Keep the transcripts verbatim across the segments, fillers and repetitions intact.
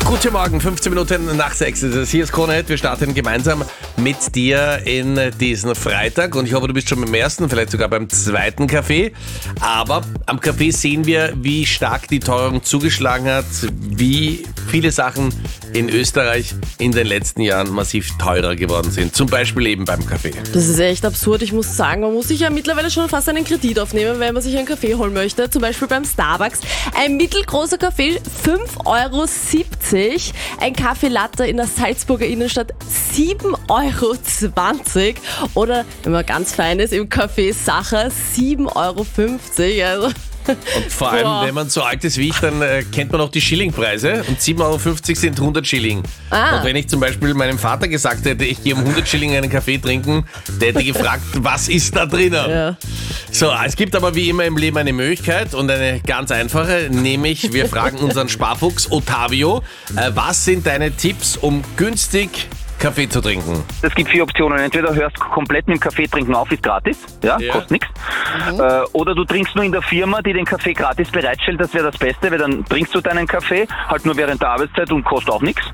Guten Morgen, fünfzehn Minuten nach sechs ist es. Hier ist Krone Hit. Wir starten gemeinsam mit dir in diesen Freitag. Und ich hoffe, du bist schon beim ersten, vielleicht sogar beim zweiten Kaffee. Aber am Kaffee sehen wir, wie stark die Teuerung zugeschlagen hat, wie viele Sachen in Österreich in den letzten Jahren massiv teurer geworden sind. Zum Beispiel eben beim Kaffee. Das ist echt absurd. Ich muss sagen, man muss sich ja mittlerweile schon fast einen Kredit aufnehmen, wenn man sich einen Kaffee holen möchte. Zum Beispiel beim Starbucks. Ein mittelgroßer Kaffee, fünf Euro siebzig. Ein Kaffee Latte in der Salzburger Innenstadt, sieben Euro zwanzig. Oder, wenn man ganz fein ist, im Café Sacher, sieben Euro fünfzig. Also Und vor allem, Boah. wenn man so alt ist wie ich, dann äh, kennt man auch die Schillingpreise. Und sieben Euro fünfzig sind hundert Schilling. Ah. Und wenn ich zum Beispiel meinem Vater gesagt hätte, ich gehe um hundert Schilling einen Kaffee trinken, der hätte gefragt, was ist da drinnen? Ja. So, es gibt aber wie immer im Leben eine Möglichkeit und eine ganz einfache, nämlich wir fragen unseren Sparfuchs Ottavio, äh, was sind deine Tipps, um günstig Kaffee zu trinken? Es gibt vier Optionen. Entweder hörst du komplett mit dem Kaffee trinken auf, ist gratis, ja, Ja. kostet nichts. Äh, oder du trinkst nur in der Firma, die den Kaffee gratis bereitstellt, das wäre das Beste, weil dann trinkst du deinen Kaffee, halt nur während der Arbeitszeit und kostet auch nichts.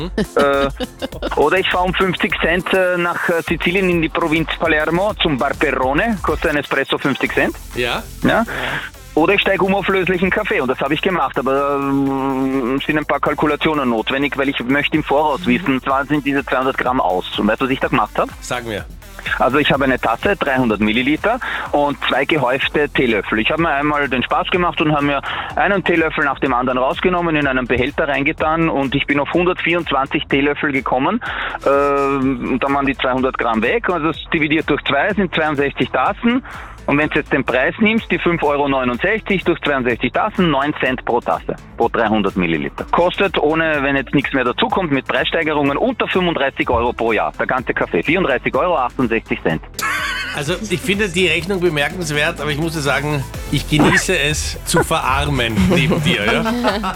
Äh, oder ich fahre um fünfzig Cent äh, nach äh, Sizilien in die Provinz Palermo zum Barberone, kostet ein Espresso fünfzig Cent. Ja? Ja. Oder ich steige um auf löslichen Kaffee und das habe ich gemacht, aber ähm, es sind ein paar Kalkulationen notwendig, weil ich möchte im Voraus wissen, zwar sind diese zweihundert Gramm aus. Und weißt du, was ich da gemacht habe? Sag mir. Also ich habe eine Tasse, dreihundert Milliliter und zwei gehäufte Teelöffel. Ich habe mir einmal den Spaß gemacht und habe mir einen Teelöffel nach dem anderen rausgenommen, in einen Behälter reingetan und ich bin auf hundertvierundzwanzig Teelöffel gekommen. Äh, und dann waren die zweihundert Gramm weg. Also das dividiert durch zwei sind zweiundsechzig Tassen. Und wenn du jetzt den Preis nimmst, die fünf Euro neunundsechzig durch zweiundsechzig Tassen, neun Cent pro Tasse, pro dreihundert Milliliter. Kostet, ohne, wenn jetzt nichts mehr dazukommt, mit Preissteigerungen unter fünfunddreißig Euro pro Jahr. Der ganze Kaffee. vierunddreißig Euro achtundsechzig Cent. Also ich finde die Rechnung bemerkenswert, aber ich muss dir sagen, ich genieße es zu verarmen neben dir. Ja?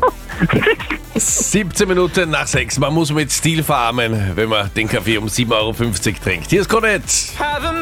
siebzehn Minuten nach sechs. Man muss mit Stil verarmen, wenn man den Kaffee um sieben Euro fünfzig trinkt. Hier ist Kornett.